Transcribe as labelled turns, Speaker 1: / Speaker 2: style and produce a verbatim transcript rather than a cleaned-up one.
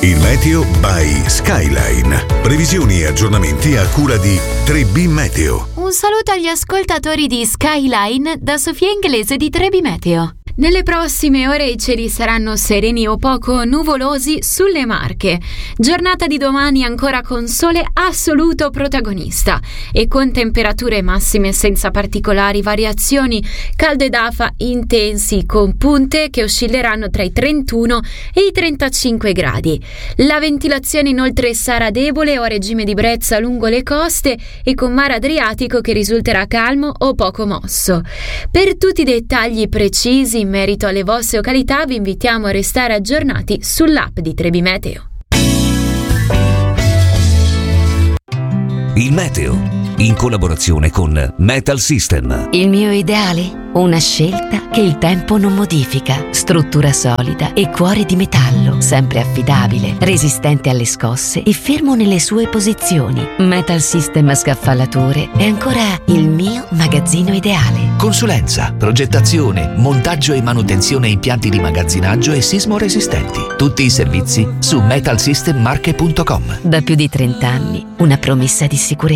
Speaker 1: Il meteo by Skyline. Previsioni e aggiornamenti a cura di tre B Meteo.
Speaker 2: Un saluto agli ascoltatori di Skyline da Sofia Inglese di tre B Meteo. Nelle prossime ore i cieli saranno sereni o poco nuvolosi sulle Marche. Giornata di domani ancora con sole assoluto protagonista e con temperature massime senza particolari variazioni, calde d'afa intensi con punte che oscilleranno tra i trentuno e i trentacinque gradi. La ventilazione inoltre sarà debole o a regime di brezza lungo le coste e con mare Adriatico che risulterà calmo o poco mosso. Per tutti i dettagli precisi in merito alle vostre località vi invitiamo a restare aggiornati sull'app di tre B Meteo.
Speaker 3: Il meteo, in collaborazione con Metal System.
Speaker 4: Il mio ideale? Una scelta che il tempo non modifica. Struttura solida e cuore di metallo, sempre affidabile, resistente alle scosse e fermo nelle sue posizioni. Metal System Scaffalature è ancora il mio magazzino ideale.
Speaker 5: Consulenza, progettazione, montaggio e manutenzione impianti di magazzinaggio e sismo resistenti. Tutti i servizi su metal system marche punto com.
Speaker 4: Da più di trenta anni, una promessa di sicurezza.